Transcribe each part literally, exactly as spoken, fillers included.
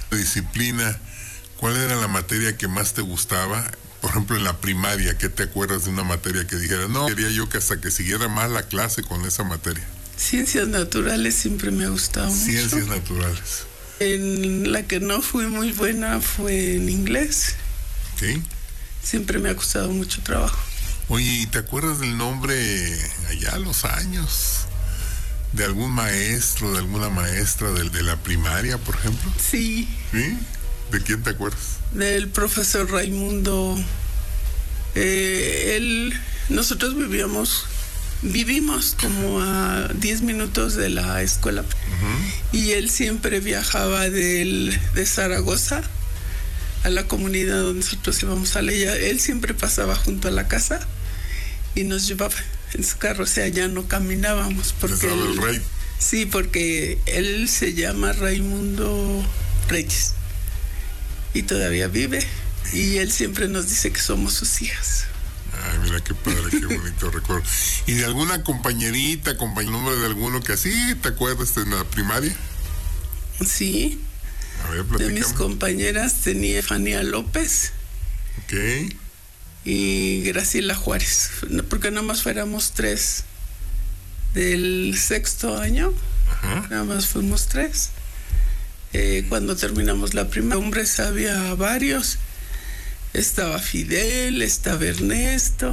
Disciplina, ¿cuál era la materia que más te gustaba? Por ejemplo, en la primaria, ¿qué te acuerdas de una materia que dijeras, no, quería yo que hasta que siguiera más la clase con esa materia? Ciencias naturales siempre me ha gustado mucho. Ciencias naturales. En la que no fui muy buena fue en inglés. Ok. Siempre me ha costado mucho trabajo. Oye, ¿y te acuerdas del nombre allá a los años? ¿De algún maestro, de alguna maestra de, de la primaria, por ejemplo? Sí. ¿Sí? ¿De quién te acuerdas? Del profesor Raimundo. Eh, él, nosotros vivíamos, vivimos como a diez minutos de la escuela. Uh-huh. Y él siempre viajaba del, de Zaragoza a la comunidad donde nosotros íbamos a leer. Él siempre pasaba junto a la casa y nos llevaba en su carro, o sea, ya no caminábamos porque él, el rey. Sí, porque él se llama Raimundo Reyes y todavía vive y él siempre nos dice que somos sus hijas. Ay, mira qué padre, qué bonito recuerdo. ¿Y de alguna compañerita, compañero, nombre de alguno que así te acuerdas en la primaria? Sí. A ver, de mis compañeras tenía Fania López. Ok. Y Graciela Juárez, porque nada más fuéramos tres del sexto año. Ajá. Nada más fuimos tres. Eh, cuando terminamos la primaria, hombres había varios. Estaba Fidel, estaba Ernesto.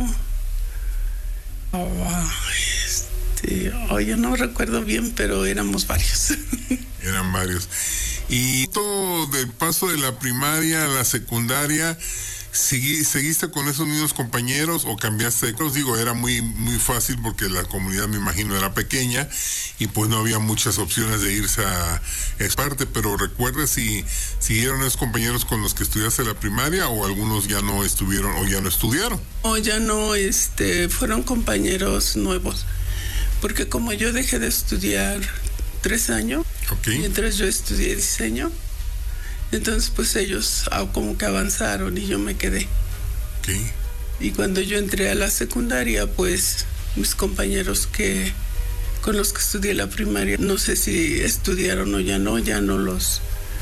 Oh, este, oh, yo no recuerdo bien, pero éramos varios. Eran varios. Y todo del paso de la primaria a la secundaria, ¿Segui, ¿seguiste con esos mismos compañeros o cambiaste? Os digo, era muy muy fácil porque la comunidad, me imagino, era pequeña y pues no había muchas opciones de irse a Esparte, pero ¿recuerdas si siguieron esos compañeros con los que estudiaste la primaria o algunos ya no estuvieron o ya no estudiaron? O ya no, este, fueron compañeros nuevos, porque como yo dejé de estudiar tres años, okay. Mientras yo estudié diseño, entonces pues ellos como que avanzaron y yo me quedé. Okay. Y cuando yo entré a la secundaria, pues mis compañeros que con los que estudié la primaria, no sé si estudiaron o ya no, ya no los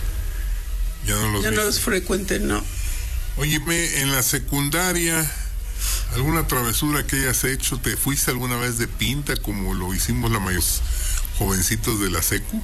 ya no los, ya no los frecuenté, no. Óyeme, en la secundaria, ¿alguna travesura que hayas hecho? ¿Te fuiste alguna vez de pinta como lo hicimos la mayoría jovencitos de la secu?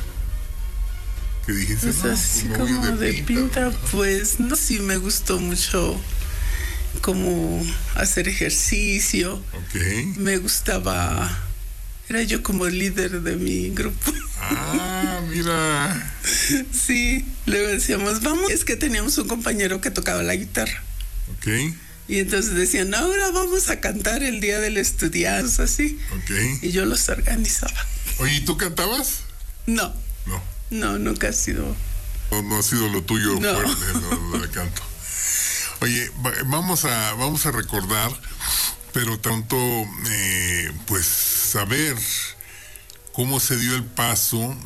¿Qué dijiste? Pues no, así no como de, de pinta, pinta, pues no, sí me gustó mucho como hacer ejercicio. Okay. Me gustaba, era yo como el líder de mi grupo. Ah, mira. Sí, luego decíamos, vamos, es que teníamos un compañero que tocaba la guitarra. Ok. Y entonces decían, ahora vamos a cantar el Día del Estudiante, así. Ok. Y yo los organizaba. Oye, ¿y tú cantabas? No. No. No, nunca ha sido. No, no ha sido lo tuyo no. fuerte, lo del canto. Oye, vamos a, vamos a recordar, pero tanto, eh, pues, saber cómo se dio el paso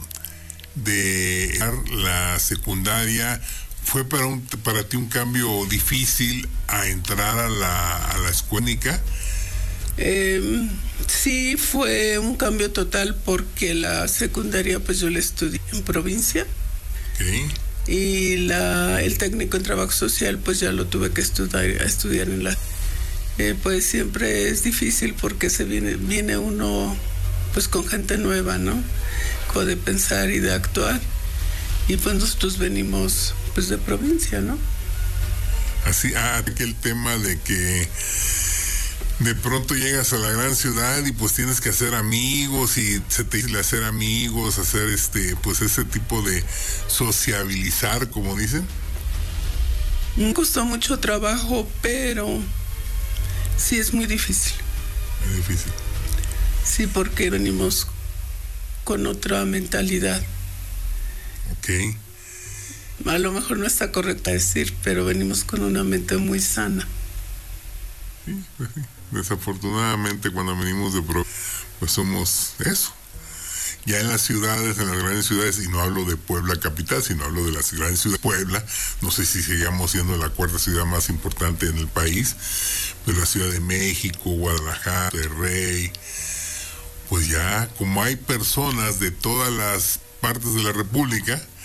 de la secundaria. ¿Fue para, un, para ti un cambio difícil a entrar a la, a la escuela? Eh, sí, fue un cambio total porque la secundaria pues yo la estudié en provincia. Okay. Y la, el técnico en trabajo social pues ya lo tuve que estudiar, estudiar en la... Eh, pues siempre es difícil porque se viene, viene uno pues con gente nueva, ¿no? Como de pensar y de actuar. Y pues nosotros venimos pues de provincia, ¿no? Así, ah, aquel tema de que de pronto llegas a la gran ciudad y pues tienes que hacer amigos y se te dice hacer amigos, hacer este, pues ese tipo de sociabilizar, como dicen. Me costó mucho trabajo, pero sí es muy difícil. Es difícil. Sí, porque venimos con otra mentalidad. Ok. A lo mejor no está correcto decir, pero venimos con una mente muy sana. Sí, pues sí. Desafortunadamente cuando venimos de pro, pues somos eso. Ya en las ciudades, en las grandes ciudades, y no hablo de Puebla capital, sino hablo de las grandes ciudades. Puebla, no sé si sigamos siendo la cuarta ciudad más importante en el país, pero la Ciudad de México, Guadalajara, Monterrey, pues ya como hay personas de todas las partes de la República,